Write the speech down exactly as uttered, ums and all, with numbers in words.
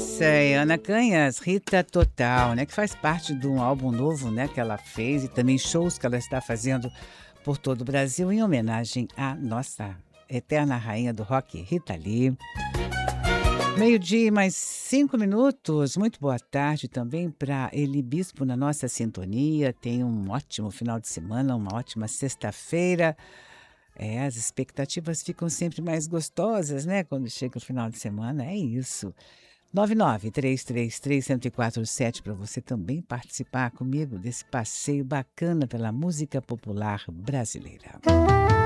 sei, Ana Canhas, Rita Total, né? Que faz parte de um álbum novo, né? Que ela fez e também shows que ela está fazendo por todo o Brasil em homenagem à nossa eterna rainha do rock, Rita Lee. Meio-dia e mais cinco minutos. Muito boa tarde também para Eli Bispo na nossa sintonia. Tenha um ótimo final de semana, uma ótima sexta-feira. É, as expectativas ficam sempre mais gostosas, né? Quando chega o final de semana, é isso. nove nove três três três um zero quatro sete para você também participar comigo desse passeio bacana pela música popular brasileira.